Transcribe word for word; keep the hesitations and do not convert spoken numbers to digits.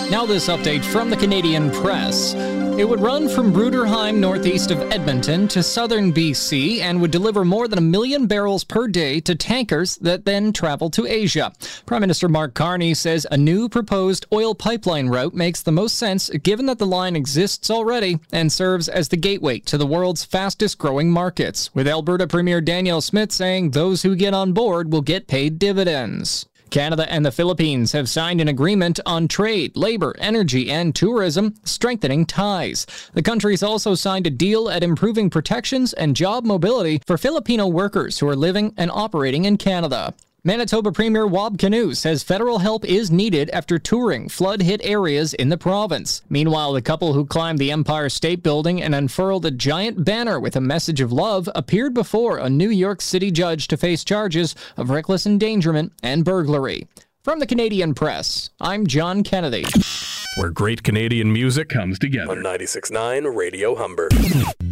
Now this update from the Canadian Press. It would run from Bruderheim, northeast of Edmonton, to southern B C and would deliver more than a million barrels per day to tankers that then travel to Asia. Prime Minister Mark Carney says a new proposed oil pipeline route makes the most sense given that the line exists already and serves as the gateway to the world's fastest growing markets, with Alberta Premier Danielle Smith saying those who get on board will get paid dividends. Canada and the Philippines have signed an agreement on trade, labor, energy, and tourism, strengthening ties. The countries also signed a deal at improving protections and job mobility for Filipino workers who are living and operating in Canada. Manitoba Premier Wab Kinew says federal help is needed after touring flood-hit areas in the province. Meanwhile, the couple who climbed the Empire State Building and unfurled a giant banner with a message of love appeared before a New York City judge to face charges of reckless endangerment and burglary. From the Canadian Press, I'm John Kennedy. Where great Canadian music comes together. On ninety-six point nine Radio Humber.